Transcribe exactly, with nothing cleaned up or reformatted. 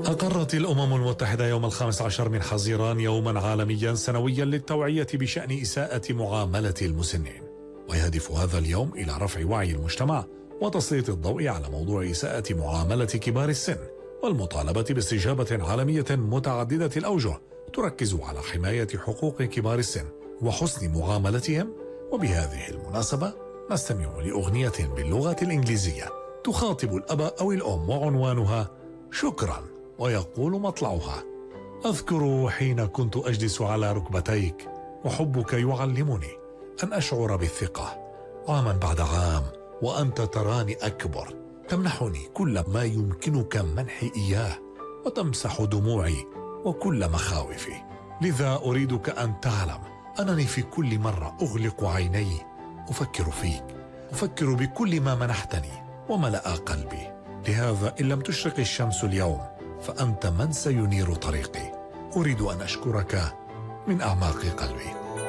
أقرت الأمم المتحدة يوم الخامس عشر من حزيران يوما عالميا سنويا للتوعية بشأن إساءة معاملة المسنين، ويهدف هذا اليوم إلى رفع وعي المجتمع وتسليط الضوء على موضوع إساءة معاملة كبار السن، والمطالبة باستجابة عالمية متعددة الأوجه تركز على حماية حقوق كبار السن وحسن معاملتهم. وبهذه المناسبة نستمع لأغنية باللغة الإنجليزية تخاطب الأب أو الأم وعنوانها شكرا، ويقول مطلعها: أذكر حين كنت أجلس على ركبتيك وحبك يعلمني أن أشعر بالثقة، عاما بعد عام وأنت تراني أكبر، تمنحني كل ما يمكنك منحي إياه وتمسح دموعي وكل مخاوفي. لذا أريدك أن تعلم أنني في كل مرة أغلق عيني أفكر فيك، أفكر بكل ما منحتني وملأ قلبي. لهذا إن لم تشرق الشمس اليوم فأنت من سينير طريقي. أريد أن أشكرك من أعماق قلبي.